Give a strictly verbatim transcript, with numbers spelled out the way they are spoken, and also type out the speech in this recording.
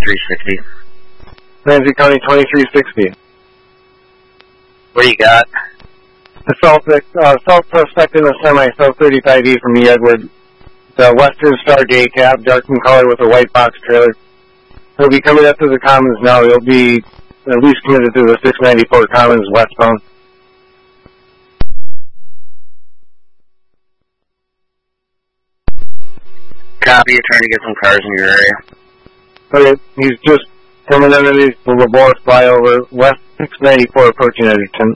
twenty-three sixty. Ramsey County twenty-three sixty. What do you got? Assault, uh, assault suspect in a semi, south thirty-five E from E. Edward. The Western Star day cab, dark in color with a white box trailer. He'll be coming up to the Commons now. He'll be at least committed to the six ninety-four Commons westbound. Copy, you're trying to get some cars in your area. Okay, he's just coming underneath the Laboris flyover, west six ninety-four approaching Edgerton.